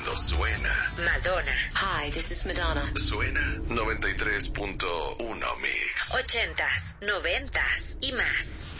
cuando suena Madonna. Hi, this is Madonna. Suena 93.1 Mix. 80s, 90s y más.